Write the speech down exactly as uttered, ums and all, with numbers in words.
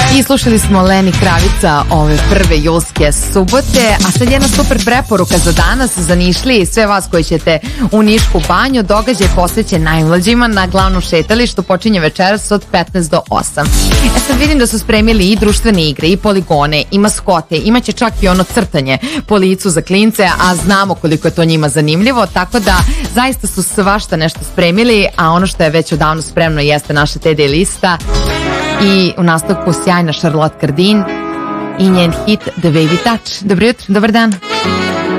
I slušali smo Leni Kravica ove prve julske subote, a sad jedna super preporuka za danas, za Nišlije i sve vas koji ćete u Nišku banju. Događaj posvećen najmlađima na glavnom šetalištu počinje večeras od petnaest do osam. E sad vidim da su spremili i društvene igre, i poligone, i maskote, imaće čak i ono crtanje po licu za klince, a znamo koliko je to njima zanimljivo, tako da zaista su svašta nešto spremili, a ono što je već odavno spremno jeste naša te de lista. I u nastavku sjajna Charlotte Cardin i njen hit The Baby Touch. Dobro jutro, dobar dan.